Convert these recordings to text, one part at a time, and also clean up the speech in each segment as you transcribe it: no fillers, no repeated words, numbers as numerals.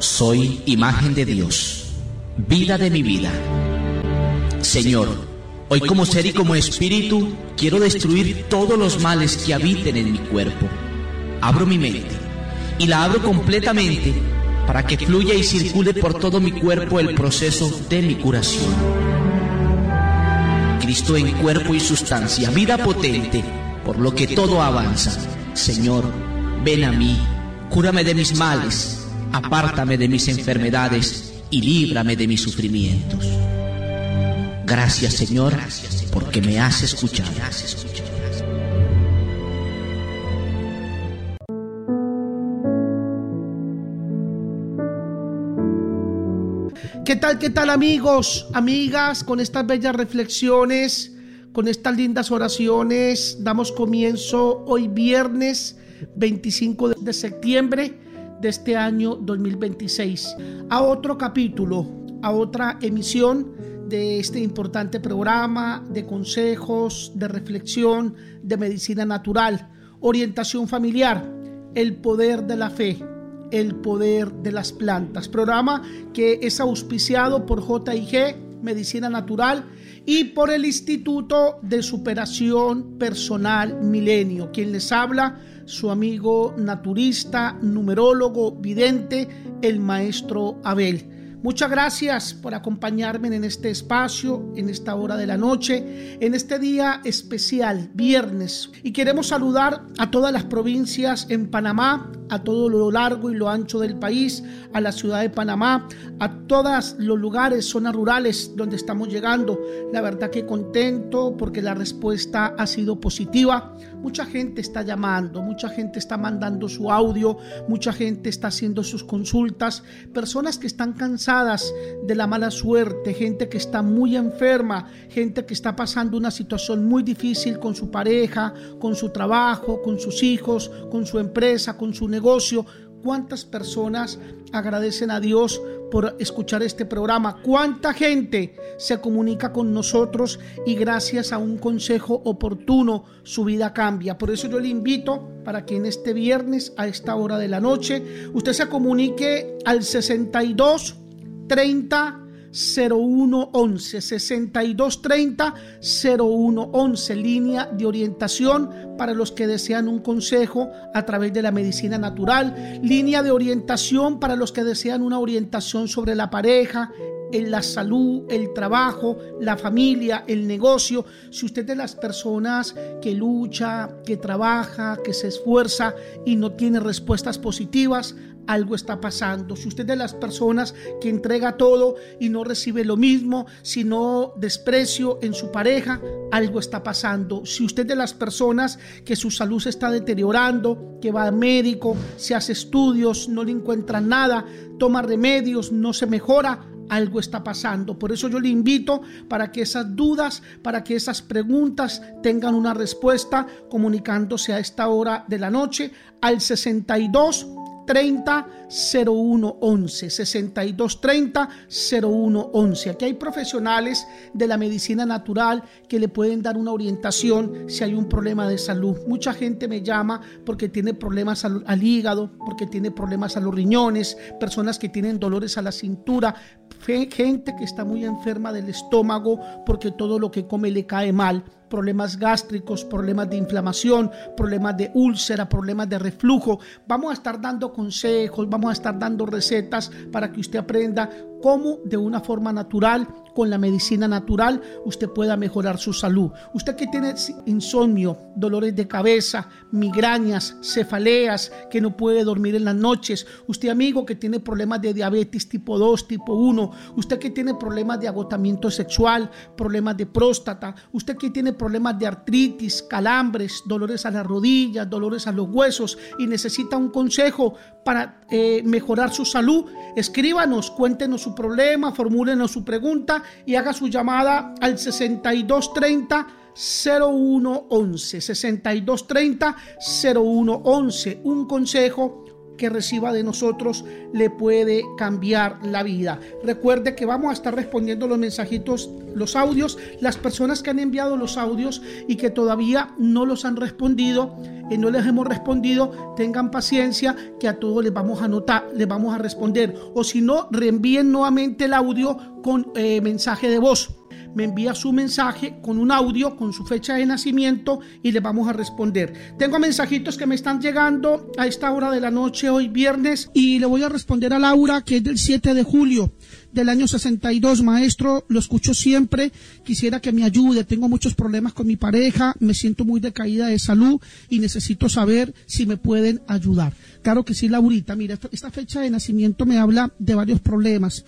Soy imagen de Dios, vida de mi vida. Señor, hoy como ser y como espíritu quiero destruir todos los males que habiten en mi cuerpo. Abro mi mente y la abro completamente para que fluya y circule por todo mi cuerpo el proceso de mi curación. Cristo en cuerpo y sustancia, vida potente, por lo que todo avanza. Señor, ven a mí, cúrame de mis males, apártame de mis enfermedades y líbrame de mis sufrimientos. Gracias, Señor, porque me has escuchado. Qué tal amigos, amigas? Con estas bellas reflexiones, con estas lindas oraciones, damos comienzo hoy viernes 25 de septiembre de este año 2026 a otro capítulo, a otra emisión de este importante programa de consejos, de reflexión, de medicina natural, orientación familiar, el poder de la fe, el poder de las plantas. Programa que es auspiciado por J&G Medicina Natural y por el Instituto de Superación Personal Milenio. Quien les habla, su amigo naturista, numerólogo, vidente, el maestro Abel. Muchas gracias por acompañarme en este espacio, en esta hora de la noche, en este día especial, viernes. Y queremos saludar a todas las provincias en Panamá, a todo lo largo y lo ancho del país, a la ciudad de Panamá, a todos los lugares, zonas rurales donde estamos llegando. La verdad que contento porque la respuesta ha sido positiva. Mucha gente está llamando, mucha gente está mandando su audio, mucha gente está haciendo sus consultas, personas que están cansadas de la mala suerte, gente que está muy enferma, gente que está pasando una situación muy difícil con su pareja, con su trabajo, con sus hijos, con su empresa, con su negocio. ¿Cuántas personas agradecen a Dios por escuchar este programa? ¿Cuánta gente se comunica con nosotros y gracias a un consejo oportuno su vida cambia? Por eso yo le invito para que en este viernes a esta hora de la noche usted se comunique al 62 30 01 11 62 30 01 11, línea de orientación para los que desean un consejo a través de la medicina natural, línea de orientación para los que desean una orientación sobre la pareja, en la salud, el trabajo, la familia, el negocio. Si usted es de las personas que lucha, que trabaja, que se esfuerza y no tiene respuestas positivas, algo está pasando. Si usted es de las personas que entrega todo y no recibe lo mismo, sino desprecio en su pareja, algo está pasando. Si usted es de las personas que su salud se está deteriorando, que va al médico, se hace estudios, no le encuentran nada, toma remedios, no se mejora, algo está pasando. Por eso yo le invito para que esas dudas, para que esas preguntas tengan una respuesta, comunicándose a esta hora de la noche al 62 30 01 11 62 30 01 11. Aquí hay profesionales de la medicina natural que le pueden dar una orientación si hay un problema de salud. Mucha gente me llama porque tiene problemas al hígado, porque tiene problemas a los riñones, personas que tienen dolores a la cintura, gente que está muy enferma del estómago porque todo lo que come le cae mal, problemas gástricos, problemas de inflamación, problemas de úlcera, problemas de reflujo. Vamos a estar dando consejos, vamos a estar dando recetas para que usted aprenda cómo de una forma natural, con la medicina natural, usted pueda mejorar su salud. Usted que tiene insomnio, dolores de cabeza, migrañas, cefaleas, que no puede dormir en las noches. Usted, amigo, que tiene problemas de diabetes tipo 2, tipo 1. Usted que tiene problemas de agotamiento sexual, problemas de próstata. Usted que tiene problemas de artritis, calambres, dolores a las rodillas, dolores a los huesos y necesita un consejo para mejorar su salud. Escríbanos, cuéntenos su problema, formúlenos su pregunta y haga su llamada al 6230 0111 6230 0111. Un consejo, que reciba de nosotros le puede cambiar la vida. Recuerde que vamos a estar respondiendo los mensajitos, los audios, las personas que han enviado los audios y que todavía no los han respondido, no les hemos respondido, tengan paciencia que a todos les vamos a anotar, les vamos a responder, o si no, reenvíen nuevamente el audio con mensaje de voz. Me envía su mensaje con un audio, con su fecha de nacimiento y le vamos a responder. Tengo mensajitos que me están llegando a esta hora de la noche, hoy viernes, y le voy a responder a Laura, que es del 7 de julio del año 62. Maestro, lo escucho siempre, quisiera que me ayude, tengo muchos problemas con mi pareja, me siento muy decaída de salud y necesito saber si me pueden ayudar. Claro que sí, Laurita. Mira, esta fecha de nacimiento me habla de varios problemas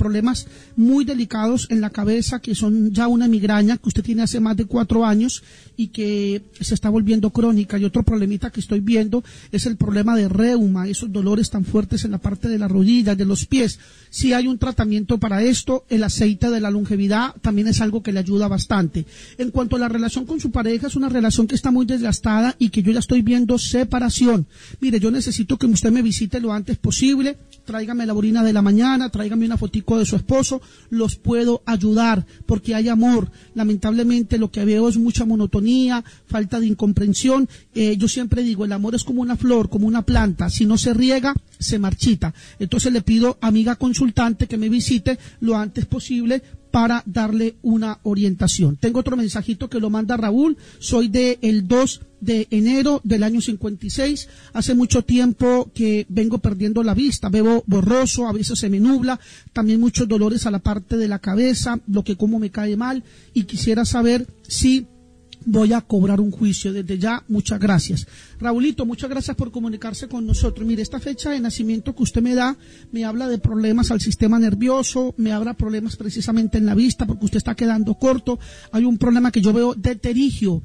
muy delicados en la cabeza, que son ya una migraña que usted tiene hace más de 4 años y que se está volviendo crónica. Y otro problemita que estoy viendo es el problema de reuma, esos dolores tan fuertes en la parte de la rodilla, de los pies. Sí hay un tratamiento para esto, el aceite de la longevidad también es algo que le ayuda bastante. En cuanto a la relación con su pareja, es una relación que está muy desgastada y que yo ya estoy viendo separación. Mire, yo necesito que usted me visite lo antes posible, tráigame la orina de la mañana, tráigame una fotico de su esposo, los puedo ayudar porque hay amor. Lamentablemente lo que veo es mucha monotonía, falta de incomprensión. Yo siempre digo, el amor es como una flor, como una planta, si no se riega, se marchita. Entonces le pido, amiga consultante, que me visite lo antes posible para darle una orientación. Tengo otro mensajito que lo manda Raúl, soy el 2 de enero del año 56, hace mucho tiempo que vengo perdiendo la vista, veo borroso, a veces se me nubla, también muchos dolores a la parte de la cabeza, lo que como me cae mal, y quisiera saber si voy a cobrar un juicio. Desde ya, muchas gracias. Raulito, muchas gracias por comunicarse con nosotros. Mire, esta fecha de nacimiento que usted me da, me habla de problemas al sistema nervioso, me habla de problemas precisamente en la vista, porque usted está quedando corto. Hay un problema que yo veo de terigio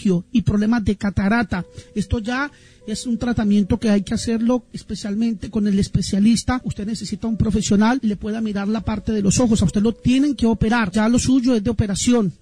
y problemas de catarata. Esto ya es un tratamiento que hay que hacerlo especialmente con el especialista. Usted necesita un profesional, le pueda mirar la parte de los ojos. A usted lo tienen que operar. Ya lo suyo es de operación.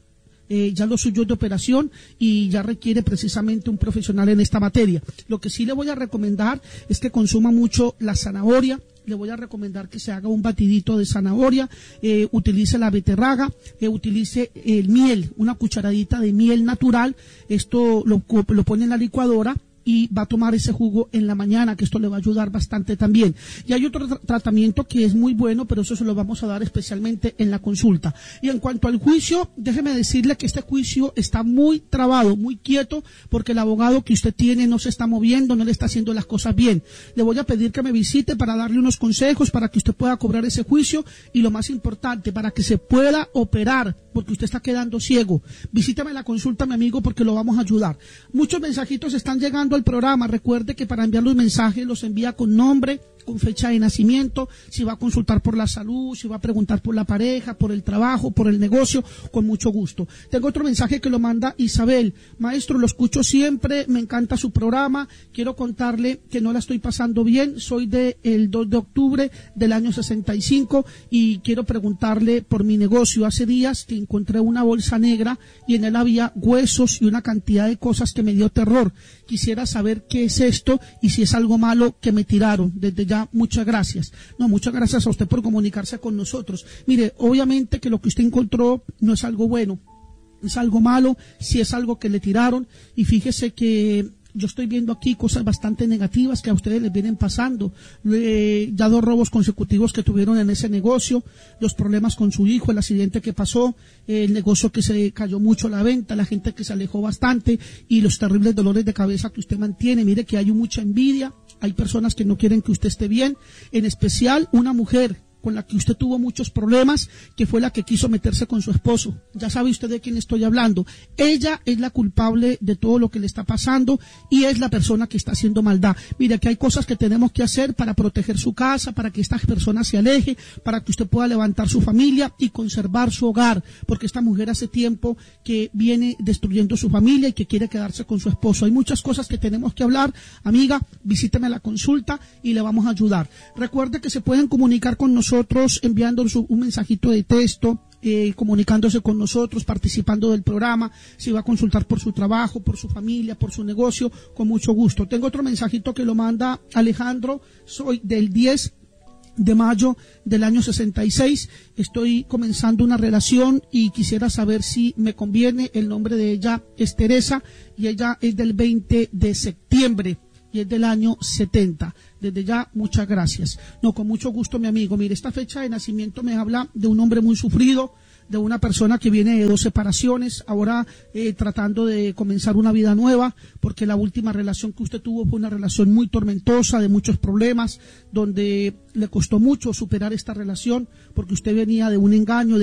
Y ya requiere precisamente un profesional en esta materia. Lo que sí le voy a recomendar es que consuma mucho la zanahoria. Le voy a recomendar que se haga un batidito de zanahoria, utilice la beterraga, utilice el miel, una cucharadita de miel natural. Esto lo pone en la licuadora y va a tomar ese jugo en la mañana, que esto le va a ayudar bastante también. Y hay otro tratamiento que es muy bueno, pero eso se lo vamos a dar especialmente en la consulta. Y en cuanto al juicio, déjeme decirle que este juicio está muy trabado, muy quieto, porque el abogado que usted tiene no se está moviendo, no le está haciendo las cosas bien. Le voy a pedir que me visite para darle unos consejos para que usted pueda cobrar ese juicio y, lo más importante, para que se pueda operar, porque usted está quedando ciego. Visítame en la consulta, mi amigo, porque lo vamos a ayudar. Muchos mensajitos están llegando al programa. Recuerde que para enviar los mensajes los envía con nombre, con fecha de nacimiento, si va a consultar por la salud, si va a preguntar por la pareja, por el trabajo, por el negocio, con mucho gusto. Tengo otro mensaje que lo manda Isabel. Maestro, lo escucho siempre, me encanta su programa, quiero contarle que no la estoy pasando bien, soy el 2 de octubre del año 65 y quiero preguntarle por mi negocio. Hace días que encontré una bolsa negra y en él había huesos y una cantidad de cosas que me dio terror. Quisiera saber qué es esto y si es algo malo que me tiraron. Desde ya, muchas gracias. No, muchas gracias a usted por comunicarse con nosotros. Mire, obviamente que lo que usted encontró no es algo bueno, es algo malo, si es algo que le tiraron. Y fíjese que yo estoy viendo aquí cosas bastante negativas que a ustedes les vienen pasando. Ya 2 robos consecutivos que tuvieron en ese negocio, los problemas con su hijo, el accidente que pasó, el negocio que se cayó mucho la venta, la gente que se alejó bastante y los terribles dolores de cabeza que usted mantiene. Mire que hay mucha envidia, hay personas que no quieren que usted esté bien, en especial una mujer con la que usted tuvo muchos problemas, que fue la que quiso meterse con su esposo. Ya sabe usted de quién estoy hablando. Ella es la culpable de todo lo que le está pasando y es la persona que está haciendo maldad. Mire que hay cosas que tenemos que hacer para proteger su casa, para que esta persona se aleje, para que usted pueda levantar su familia y conservar su hogar, porque esta mujer hace tiempo que viene destruyendo su familia y que quiere quedarse con su esposo. Hay muchas cosas que tenemos que hablar. Amiga, visíteme a la consulta y le vamos a ayudar. Recuerde que se pueden comunicar con nosotros enviándonos un mensajito de texto comunicándose con nosotros, participando del programa. Si va a consultar por su trabajo, por su familia, por su negocio, con mucho gusto. Tengo otro mensajito que lo manda Alejandro. Soy del 10 de mayo del año 66. Estoy comenzando una relación y quisiera saber si me conviene. El nombre de ella es Teresa y ella es del 20 de septiembre. Y es del año 70. Desde ya, muchas gracias. No, con mucho gusto, mi amigo. Mire, esta fecha de nacimiento me habla de un hombre muy sufrido, de una persona que viene de 2 separaciones, ahora tratando de comenzar una vida nueva, porque la última relación que usted tuvo fue una relación muy tormentosa, de muchos problemas, donde le costó mucho superar esta relación, porque usted venía de un engaño,